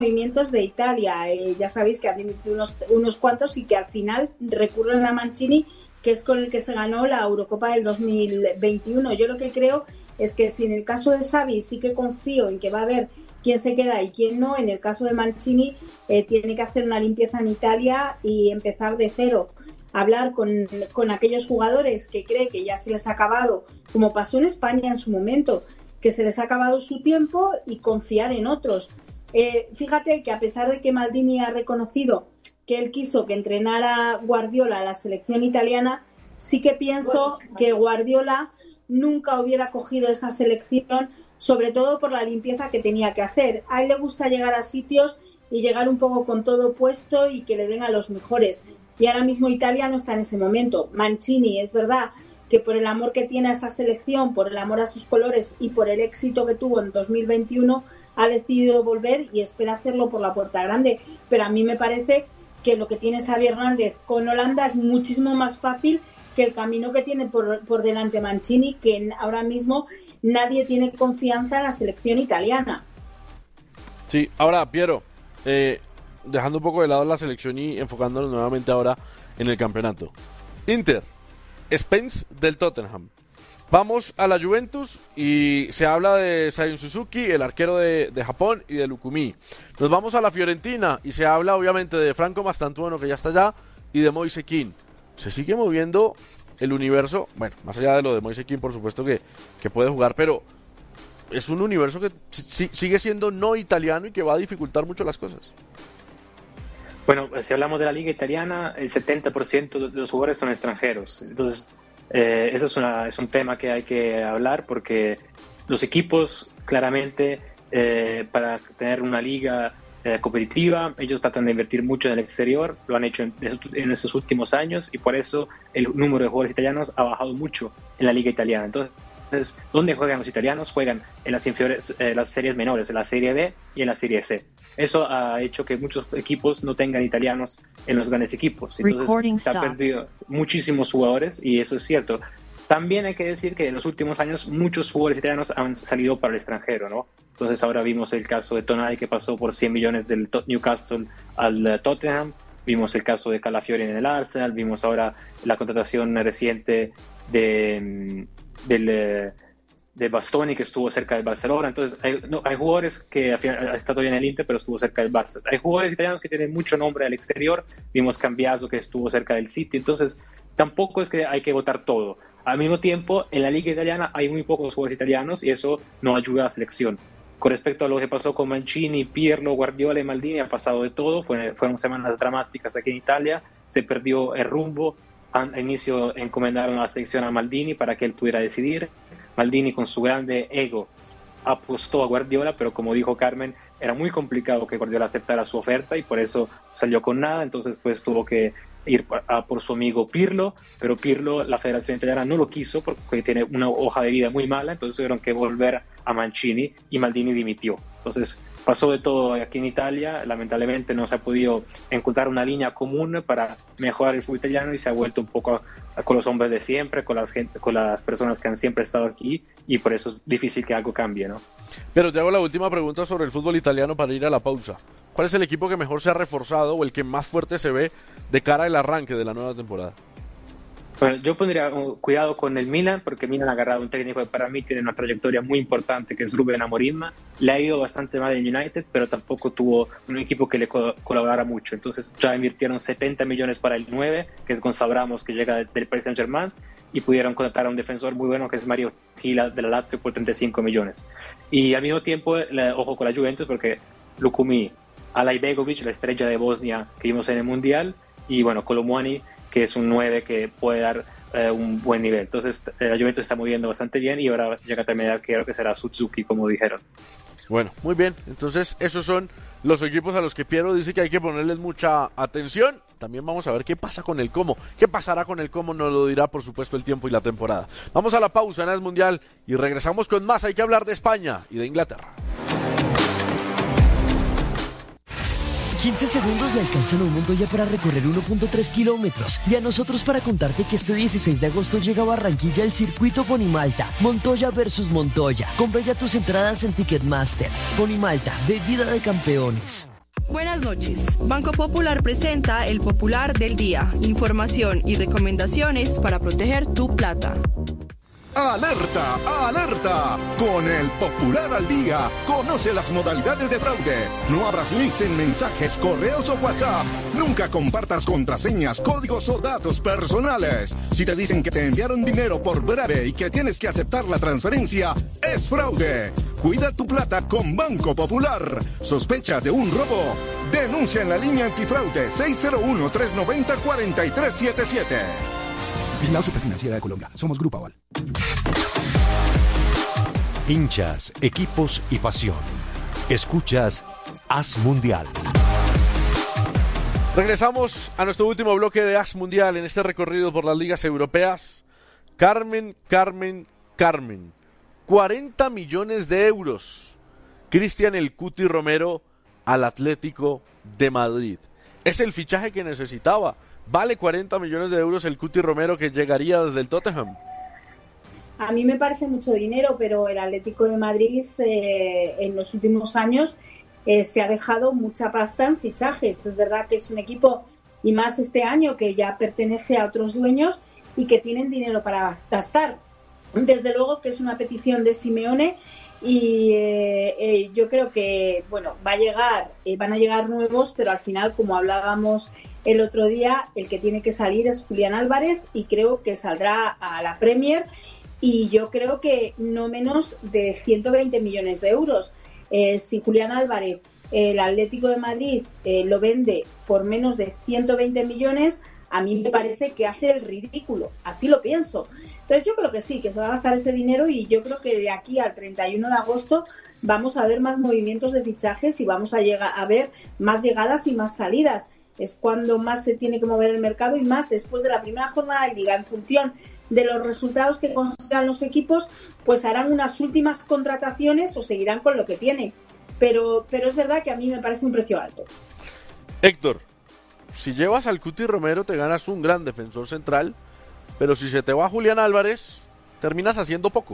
movimientos de Italia. Ya sabéis que ha tenido unos cuantos y que al final recurren a Mancini, que es con el que se ganó la Eurocopa del 2021. Yo lo que creo es que si en el caso de Xavi sí que confío en que va a haber quién se queda y quién no, en el caso de Mancini tiene que hacer una limpieza en Italia y empezar de cero. Hablar con aquellos jugadores que cree que ya se les ha acabado, como pasó en España en su momento, que se les ha acabado su tiempo, y confiar en otros. Fíjate que a pesar de que Maldini ha reconocido que él quiso que entrenara Guardiola a la selección italiana, sí que pienso que Guardiola nunca hubiera cogido esa selección, sobre todo por la limpieza que tenía que hacer. A él le gusta llegar a sitios y llegar un poco con todo puesto y que le den a los mejores. Y ahora mismo Italia no está en ese momento. Mancini, es verdad que por el amor que tiene a esa selección, por el amor a sus colores y por el éxito que tuvo en 2021, ha decidido volver y espera hacerlo por la puerta grande. Pero a mí me parece que lo que tiene Xavi Hernández con Holanda es muchísimo más fácil que el camino que tiene por delante Mancini, que ahora mismo nadie tiene confianza en la selección italiana. Sí, ahora, Piero, dejando un poco de lado la selección y enfocándonos nuevamente ahora en el campeonato. Inter, Spence del Tottenham. Vamos a la Juventus y se habla de Seiun Suzuki, el arquero de Japón, y de Lukumi. Nos vamos a la Fiorentina y se habla obviamente de Franco Mastantuono, que ya está allá, y de Moise Kean. Se sigue moviendo el universo, bueno, más allá de lo de Moise Kean, por supuesto que puede jugar, pero es un universo que sigue siendo no italiano y que va a dificultar mucho las cosas. Bueno, si hablamos de la liga italiana, el 70% de los jugadores son extranjeros. Entonces, eso es un tema que hay que hablar, porque los equipos claramente para tener una liga competitiva, ellos tratan de invertir mucho en el exterior, lo han hecho en estos últimos años, y por eso el número de jugadores italianos ha bajado mucho en la liga italiana. Entonces, ¿dónde juegan los italianos? Juegan en las inferiores, las series menores, en la Serie B y en la Serie C. Eso ha hecho que muchos equipos no tengan italianos en los grandes equipos. Entonces, se ha perdido muchísimos jugadores, y eso es cierto. También hay que decir que en los últimos años muchos jugadores italianos han salido para el extranjero, ¿no? Entonces ahora vimos el caso de Tonali, que pasó por 100 millones del Newcastle al Tottenham. Vimos el caso de Calafiori en el Arsenal. Vimos ahora la contratación reciente de Bastoni, que estuvo cerca del Barcelona. Entonces hay jugadores que al final ha estado bien en el Inter, pero estuvo cerca del Barça. Hay jugadores italianos que tienen mucho nombre al exterior. Vimos Cambiaso, que estuvo cerca del City. Entonces tampoco es que hay que votar todo. Al mismo tiempo, en la liga italiana hay muy pocos jugadores italianos, y eso no ayuda a la selección. Con respecto a lo que pasó con Mancini, Pirlo, Guardiola y Maldini, ha pasado de todo. Fueron semanas dramáticas aquí en Italia. Se perdió el rumbo. Al inicio encomendaron a la selección a Maldini para que él pudiera decidir. Maldini, con su grande ego, apostó a Guardiola, pero como dijo Carmen, era muy complicado que Guardiola aceptara su oferta, y por eso salió con nada. Entonces pues tuvo que ir por su amigo Pirlo, pero Pirlo, la Federación Italiana, no lo quiso porque tiene una hoja de vida muy mala. Entonces tuvieron que volver a Mancini, y Maldini dimitió. Entonces pasó de todo aquí en Italia. Lamentablemente no se ha podido encontrar una línea común para mejorar el fútbol italiano, y se ha vuelto un poco con los hombres de siempre, con las personas que han siempre estado aquí, y por eso es difícil que algo cambie, ¿no? Pero te hago la última pregunta sobre el fútbol italiano para ir a la pausa. ¿Cuál es el equipo que mejor se ha reforzado, o el que más fuerte se ve de cara al arranque de la nueva temporada? Bueno, yo pondría cuidado con el Milan, porque Milan ha agarrado un técnico que para mí tiene una trayectoria muy importante, que es Ruben Amorim. Le ha ido bastante mal en United, pero tampoco tuvo un equipo que le colaborara mucho. Entonces ya invirtieron 70 millones para el 9, que es Gonzalo Ramos, que llega del Paris Saint-Germain, y pudieron contratar a un defensor muy bueno, que es Mario Gila de la Lazio, por 35 millones. Y al mismo tiempo, ojo con la Juventus, porque Lukumi, Alay Begovic, la estrella de Bosnia que vimos en el Mundial, y bueno, Colomwani, que es un 9 que puede dar un buen nivel. Entonces la Juventus está moviendo bastante bien, y ahora llega a terminar, creo que será Suzuki, como dijeron. Bueno, muy bien. Entonces esos son los equipos a los que Piero dice que hay que ponerles mucha atención. También vamos a ver qué pasa con el cómo. ¿Qué pasará con el cómo? Nos lo dirá, por supuesto, el tiempo y la temporada. Vamos a la pausa en el Mundial y regresamos con más. Hay que hablar de España y de Inglaterra. 15 segundos le alcanzan a un Montoya para recorrer 1.3 kilómetros. Y a nosotros para contarte que este 16 de agosto llega a Barranquilla el circuito Ponimalta. Montoya versus Montoya. Compra ya tus entradas en Ticketmaster. Ponimalta, bebida de campeones. Buenas noches. Banco Popular presenta el Popular del Día. Información y recomendaciones para proteger tu plata. ¡Alerta! ¡Alerta! Con el Popular al Día, conoce las modalidades de fraude. No abras links en mensajes, correos o WhatsApp. Nunca compartas contraseñas, códigos o datos personales. Si te dicen que te enviaron dinero por breve y que tienes que aceptar la transferencia, es fraude. Cuida tu plata con Banco Popular. ¿Sospecha de un robo? Denuncia en la línea antifraude 601-390-4377. Vigilado Superfinanciera de Colombia. Somos Grupo Aval. Hinchas, equipos y pasión. Escuchas Haz Mundial. Regresamos a nuestro último bloque de Haz Mundial en este recorrido por las ligas europeas. Carmen. 40 millones de euros. Cristian El Cuti Romero al Atlético de Madrid. Es el fichaje que necesitaba. ¿Vale 40 millones de euros el Cuti Romero que llegaría desde el Tottenham? A mí me parece mucho dinero, pero el Atlético de Madrid en los últimos años se ha dejado mucha pasta en fichajes. Es verdad que es un equipo, y más este año, que ya pertenece a otros dueños y que tienen dinero para gastar. Desde luego que es una petición de Simeone y yo creo que van a llegar nuevos, pero al final, como hablábamos el otro día, el que tiene que salir es Julián Álvarez y creo que saldrá a la Premier y yo creo que no menos de 120 millones de euros. Si Julián Álvarez, el Atlético de Madrid, lo vende por menos de 120 millones, a mí me parece que hace el ridículo. Así lo pienso. Entonces yo creo que sí, que se va a gastar ese dinero y yo creo que de aquí al 31 de agosto vamos a ver más movimientos de fichajes y vamos a ver más llegadas y más salidas. Es cuando más se tiene que mover el mercado y más después de la primera jornada de Liga. En función de los resultados que consigan los equipos, pues harán unas últimas contrataciones o seguirán con lo que tienen. Pero es verdad que a mí me parece un precio alto. Héctor, si llevas al Cuti Romero te ganas un gran defensor central, pero si se te va Julián Álvarez, terminas haciendo poco.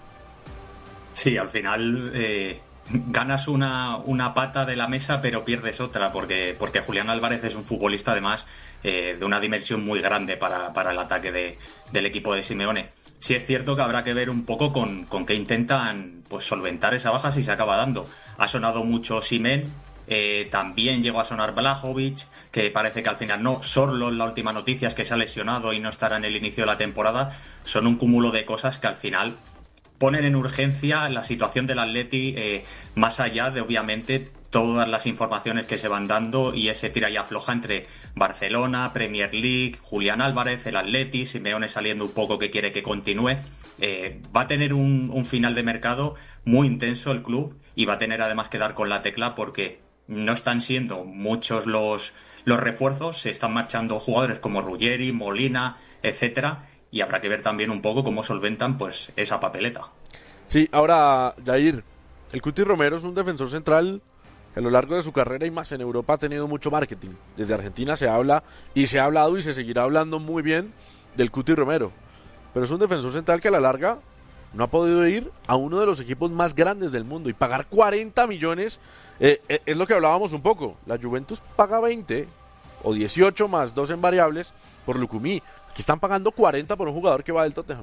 Sí, al final ganas una pata de la mesa, pero pierdes otra, porque Julián Álvarez es un futbolista además de una dimensión muy grande para el ataque del equipo de Simeone. Sí es cierto que habrá que ver un poco con qué intentan pues solventar esa baja si se acaba dando. Ha sonado mucho Osimhen, también llegó a sonar Vlahovic, que parece que al final no. Sorloth, la última noticia es que se ha lesionado y no estará en el inicio de la temporada. Son un cúmulo de cosas que al final ponen en urgencia la situación del Atleti, más allá de obviamente todas las informaciones que se van dando y ese tira y afloja entre Barcelona, Premier League, Julián Álvarez, el Atleti, Simeone saliendo un poco que quiere que continúe. Va a tener un final de mercado muy intenso el club y va a tener además que dar con la tecla porque no están siendo muchos los refuerzos, se están marchando jugadores como Ruggeri, Molina, etcétera, y habrá que ver también un poco cómo solventan pues esa papeleta. Sí, ahora, Jair, el Cuti Romero es un defensor central que a lo largo de su carrera y más en Europa ha tenido mucho marketing. Desde Argentina se habla y se ha hablado y se seguirá hablando muy bien del Cuti Romero. Pero es un defensor central que a la larga no ha podido ir a uno de los equipos más grandes del mundo y pagar 40 millones es lo que hablábamos un poco. La Juventus paga 20 o 18 más 2 en variables por Lucumí. Aquí están pagando 40 por un jugador que va del Tottenham.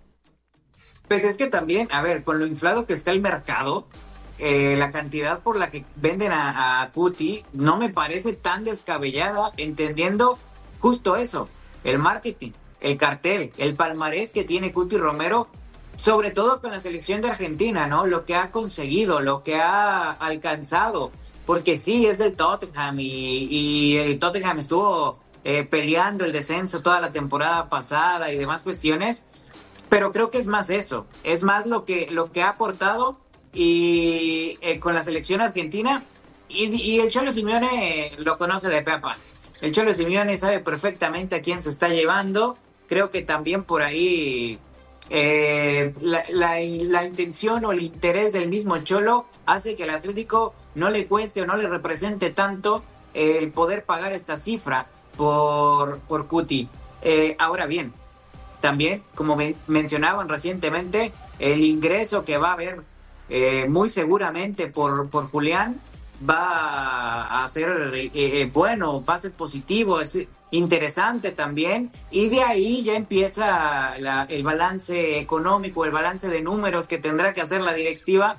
Pues es que también, a ver, con lo inflado que está el mercado, la cantidad por la que venden a Cuti no me parece tan descabellada, entendiendo justo eso, el marketing, el cartel, el palmarés que tiene Cuti Romero, sobre todo con la selección de Argentina, ¿no? Lo que ha conseguido, lo que ha alcanzado, porque sí, es del Tottenham y el Tottenham estuvo peleando el descenso toda la temporada pasada y demás cuestiones, pero creo que es más eso, es más lo que ha aportado y con la selección argentina y el Cholo Simeone lo conoce de pe a pa. El Cholo Simeone sabe perfectamente a quién se está llevando. Creo que también por ahí la intención o el interés del mismo Cholo hace que al Atlético no le cueste o no le represente tanto el poder pagar esta cifra por Cuti. Ahora bien, también, como mencionaban recientemente, el ingreso que va a haber muy seguramente por Julián va a ser bueno, va a ser positivo, es interesante también, y de ahí ya empieza el balance económico, el balance de números que tendrá que hacer la directiva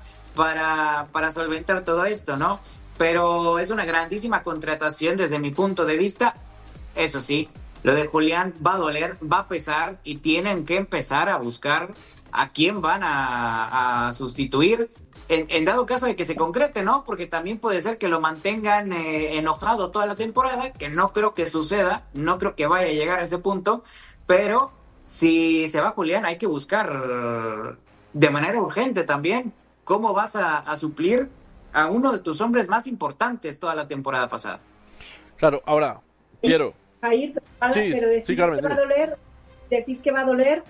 para solventar todo esto, ¿no? Pero es una grandísima contratación desde mi punto de vista. Eso sí, lo de Julián va a doler, va a pesar, y tienen que empezar a buscar a quién van a sustituir en dado caso de que se concrete, ¿no? Porque también puede ser que lo mantengan enojado toda la temporada, que no creo que suceda, no creo que vaya a llegar a ese punto, pero si se va Julián hay que buscar de manera urgente también cómo vas a suplir a uno de tus hombres más importantes toda la temporada pasada. Claro, ahora, Piero. Jair, pero decís, Carmen, que va a doler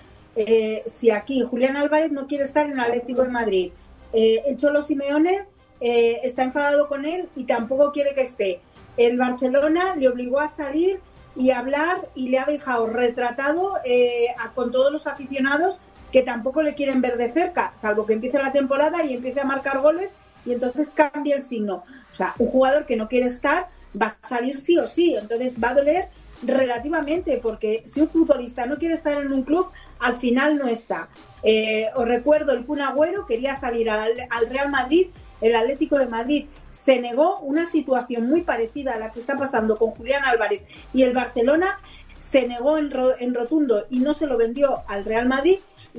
si aquí Julián Álvarez no quiere estar en el Atlético de Madrid. El Cholo Simeone está enfadado con él y tampoco quiere que esté. El Barcelona le obligó a salir y hablar y le ha dejado retratado con todos los aficionados que tampoco le quieren ver de cerca, salvo que empiece la temporada y empiece a marcar goles y entonces cambia el signo. O sea, un jugador que no quiere estar va a salir sí o sí, entonces va a doler relativamente, porque si un futbolista no quiere estar en un club, al final no está. Os recuerdo, el Kun Agüero quería salir al Real Madrid, el Atlético de Madrid se negó, una situación muy parecida a la que está pasando con Julián Álvarez, y el Barcelona se negó en rotundo y no se lo vendió al Real Madrid,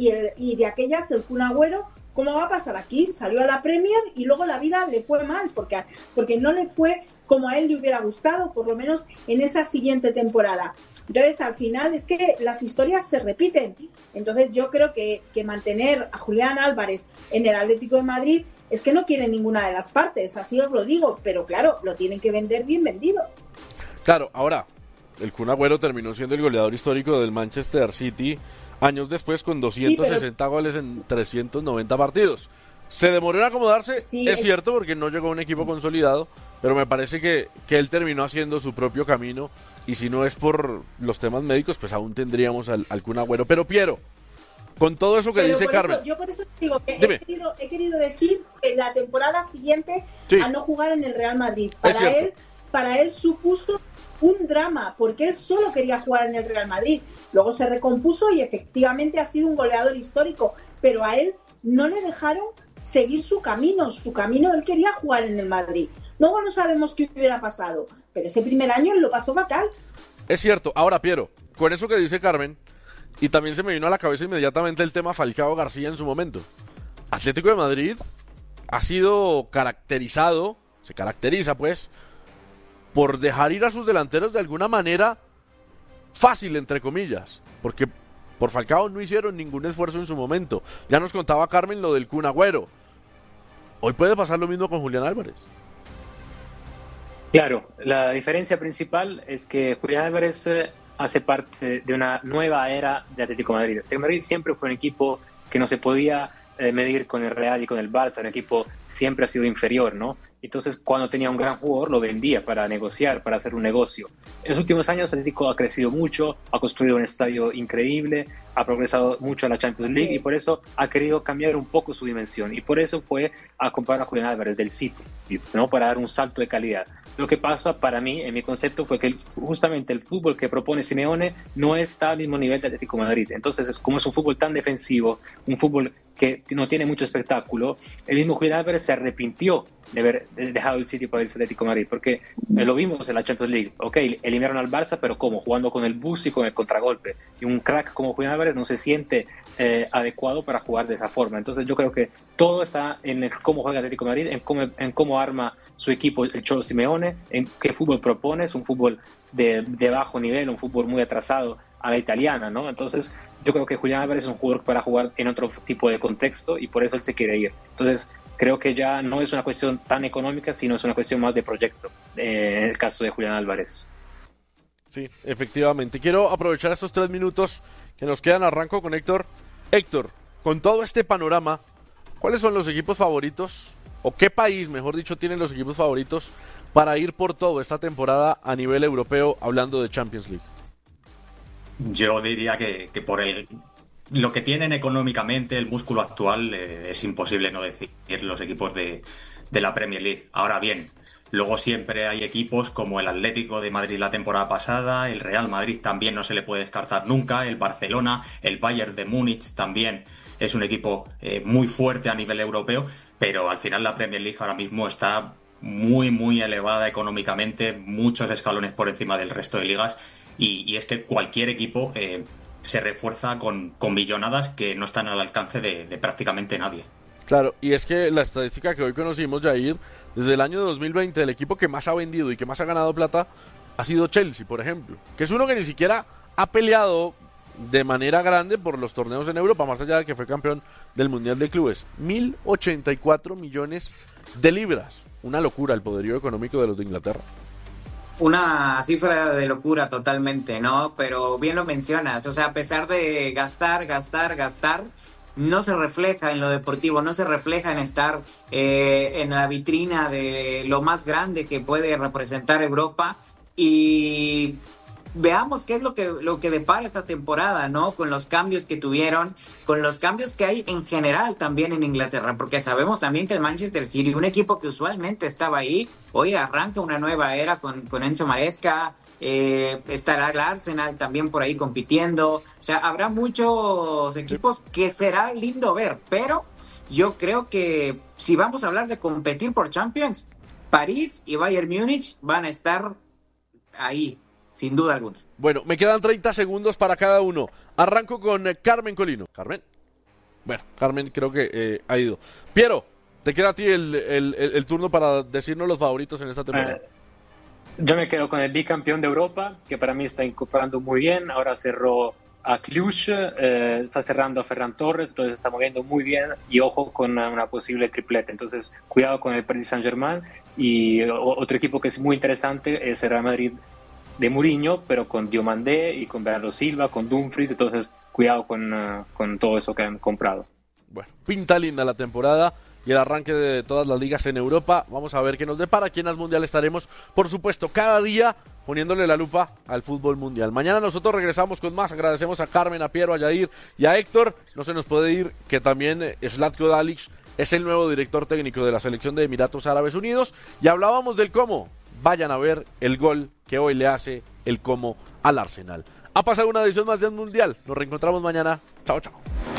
y de aquellas el Kun Agüero, ¿cómo va a pasar aquí? Salió a la Premier y luego la vida le fue mal, porque no le fue como a él le hubiera gustado, por lo menos en esa siguiente temporada. Entonces, al final es que las historias se repiten. Entonces, yo creo que mantener a Julián Álvarez en el Atlético de Madrid es que no quiere ninguna de las partes, así os lo digo, pero claro, lo tienen que vender bien vendido. Claro, ahora, el Kun Agüero terminó siendo el goleador histórico del Manchester City años después con 260 goles en 390 partidos. Se demoró en acomodarse, es cierto, porque no llegó a un equipo consolidado, pero me parece que él terminó haciendo su propio camino, y si no es por los temas médicos, pues aún tendríamos al Kun Agüero. Pero Piero, con todo eso que dice Carmen... Yo por eso digo que he querido decir que la temporada siguiente a no jugar en el Real Madrid, para él supuso un drama, porque él solo quería jugar en el Real Madrid. Luego se recompuso y efectivamente ha sido un goleador histórico, pero a él no le dejaron seguir su camino, él quería jugar en el Madrid. Luego no sabemos qué hubiera pasado, pero ese primer año lo pasó fatal. Es cierto. Ahora, Piero, con eso que dice Carmen, y también se me vino a la cabeza inmediatamente el tema Falcao García en su momento. Atlético de Madrid ha sido se caracteriza pues, por dejar ir a sus delanteros de alguna manera fácil, entre comillas, porque por Falcao no hicieron ningún esfuerzo en su momento. Ya nos contaba Carmen lo del Kun Agüero. Hoy puede pasar lo mismo con Julián Álvarez. Claro, la diferencia principal es que Julián Álvarez hace parte de una nueva era de Atlético de Madrid. Atlético de Madrid siempre fue un equipo que no se podía medir con el Real y con el Barça, un equipo siempre ha sido inferior, ¿no? Entonces, cuando tenía un gran jugador, lo vendía para negociar, para hacer un negocio. En los últimos años, Atlético ha crecido mucho, ha construido un estadio increíble, ha progresado mucho en la Champions League, y por eso ha querido cambiar un poco su dimensión. Y por eso fue a comprar a Julián Álvarez del City, ¿no? Para dar un salto de calidad. Lo que pasa para mí, en mi concepto, fue que justamente el fútbol que propone Simeone no está al mismo nivel de Atlético de Madrid. Entonces, como es un fútbol tan defensivo, un fútbol que no tiene mucho espectáculo, el mismo Julián Álvarez se arrepintió de haber dejado el City para el Atlético de Madrid, porque lo vimos en la Champions League. Ok, eliminaron al Barça, pero ¿cómo? Jugando con el bus y con el contragolpe. Y un crack como Julián Álvarez no se siente adecuado para jugar de esa forma. Entonces yo creo que todo está en cómo juega el Atlético de Madrid, en cómo arma su equipo el Cholo Simeone, en qué fútbol propone. Es un fútbol de bajo nivel, un fútbol muy atrasado a la italiana, ¿no? Entonces yo creo que Julián Álvarez es un jugador para jugar en otro tipo de contexto, y por eso él se quiere ir. Entonces creo que ya no es una cuestión tan económica, sino es una cuestión más de proyecto, en el caso de Julián Álvarez. Sí, efectivamente. Quiero aprovechar estos 3 minutos que nos quedan. Arranco con Héctor. Héctor, con todo este panorama, ¿cuáles son los equipos favoritos? ¿O qué país, mejor dicho, tienen los equipos favoritos para ir por todo esta temporada a nivel europeo, hablando de Champions League? Yo diría que por lo que tienen económicamente, el músculo actual, es imposible no decir los equipos de la Premier League. Ahora bien, Luego siempre hay equipos como el Atlético de Madrid la temporada pasada, el Real Madrid también no se le puede descartar nunca, el Barcelona, el Bayern de Múnich también es un equipo muy fuerte a nivel europeo, pero al final la Premier League ahora mismo está muy elevada económicamente, muchos escalones por encima del resto de ligas, y es que cualquier equipo se refuerza con millonadas que no están al alcance de prácticamente nadie. Claro, y es que la estadística que hoy conocimos, Jair, desde el año 2020, el equipo que más ha vendido y que más ha ganado plata ha sido Chelsea, por ejemplo, que es uno que ni siquiera ha peleado de manera grande por los torneos en Europa, más allá de que fue campeón del Mundial de Clubes. 1.084 millones de libras. Una locura el poderío económico de los de Inglaterra. Una cifra de locura totalmente, ¿no? Pero bien lo mencionas, o sea, a pesar de gastar, no se refleja en lo deportivo, no se refleja en estar en la vitrina de lo más grande que puede representar Europa. Y veamos qué es lo que depara esta temporada, ¿no? Con los cambios que tuvieron, con los cambios que hay en general también en Inglaterra, porque sabemos también que el Manchester City, un equipo que usualmente estaba ahí, hoy arranca una nueva era con Enzo Maresca. Estará el Arsenal también por ahí compitiendo, o sea, habrá muchos equipos que será lindo ver, pero yo creo que si vamos a hablar de competir por Champions, París y Bayern Múnich van a estar ahí, sin duda alguna. Bueno, me quedan 30 segundos para cada uno. Arranco con Carmen Colino. Carmen. Bueno, Carmen creo que ha ido. Piero, te queda a ti el turno para decirnos los favoritos en esta temporada. Yo me quedo con el bicampeón de Europa, que para mí está incorporando muy bien. Ahora cerró a Cluj, está cerrando a Ferran Torres, entonces está moviendo muy bien. Y ojo con una posible triplete. Entonces, cuidado con el Paris Saint-Germain. Y otro equipo que es muy interesante es el Real Madrid de Mourinho, pero con Diomandé y con Bernardo Silva, con Dumfries. Entonces, cuidado con todo eso que han comprado. Bueno, pinta linda la temporada y el arranque de todas las ligas en Europa. Vamos a ver qué nos depara. Aquí en As Mundial estaremos, por supuesto, cada día poniéndole la lupa al fútbol mundial. Mañana nosotros regresamos con más. Agradecemos a Carmen, a Piero, a Yair y a Héctor. No se nos puede ir que también Zlatko Dalic es el nuevo director técnico de la selección de Emiratos Árabes Unidos. Y hablábamos del cómo. Vayan a ver el gol que hoy le hace el Como al Arsenal. Ha pasado una edición más de As Mundial. Nos reencontramos mañana. Chao, chao.